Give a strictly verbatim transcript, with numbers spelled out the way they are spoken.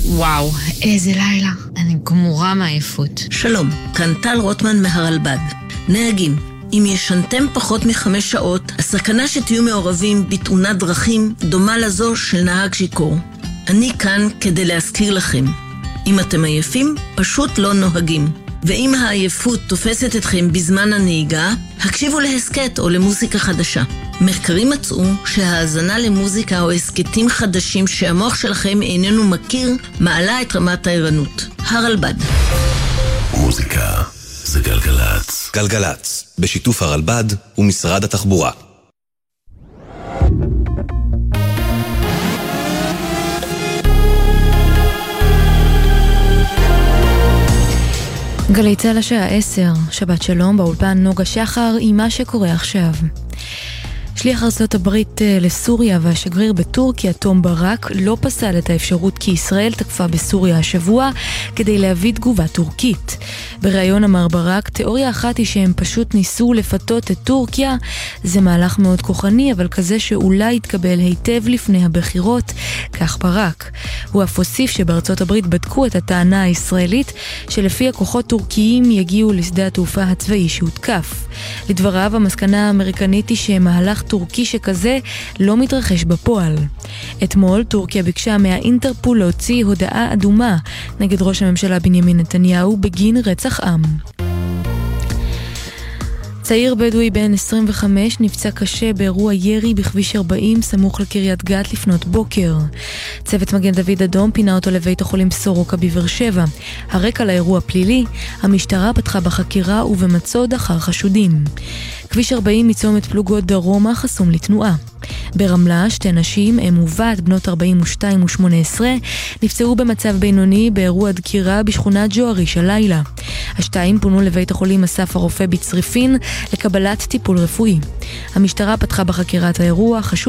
וואו, איזה לילה. אני גמורה מעייפות. שלום, כאן טל רוטמן מהרלב"ד. נהגים, אם ישנתם פחות מחמש שעות, הסכנה שתהיו מעורבים בתאונת דרכים דומה לזו של נהג שיכור. אני כאן כדי להזכיר לכם. אם אתם עייפים, פשוט לא נוהגים. ואם העייפות תופסת אתכם בזמן הנהיגה, הקשיבו להסקט או למוזיקה חדשה. מחקרים מצאו שההאזנה למוזיקה או הסקטים חדשים שהמוח שלכם איננו מכיר, מעלה את רמת הערנות. הרלב"ד. מוזיקה זה גלגלץ. גלגלץ, בשיתוף הרלב"ד ומשרד התחבורה. גלי צה"ל השעה עשר, שבת שלום, באולפן נוגה שחר עם מה שקורה עכשיו. שליח ארצות הברית לסוריה והשגריר בטורקיה תום ברק לא פסל את האפשרות כי ישראל תקפה בסוריה השבוע כדי להביא תגובה טורקית. בריאיון אמר ברק, תיאוריה אחת היא שהם פשוט ניסו לפתות את טורקיה, זה מהלך מאוד כוחני אבל כזה שאולי יתקבל היטב לפני הבחירות, כך ברק. הוא אף הוסיף שבארצות הברית בדקו את הטענה הישראלית שלפי הכוחות טורקיים יגיעו לשדה התעופה הצבאי שהותקף. לדבריו המסקנה האמריקנית היא שמהלך טורקי שכזה לא מתרחש בפועל. אתמול טורקיה ביקשה מהאינטרפול להוציא הודעה אדומה נגד ראש הממשלה בנימין נתניהו בגין רצח עם. צעיר בדואי בן עשרים וחמש נפצע קשה באירוע ירי בכביש ארבעים סמוך לקריית גת לפנות בוקר. צוות מגן דוד אדום פינה אותו לבית החולים סורוקה בבאר שבע. הרקע לאירוע פלילי, המשטרה פתחה בחקירה ובמצוד אחר חשודים. כביש ארבעים מצומת פלוגות דרומה חסום לתנועה. ברמלה שתי נשים, אם ובת בנות ארבעים ושתיים ושמונה עשרה, נפצעו במצב בינוני באירוע דקירה בשכונת ג'ואריש הלילה. השתיים פונו לבית החולים אסף הרופא בצריפין לקבלת טיפול רפואי. המשטרה פתחה בחקירת האירוע, חשוד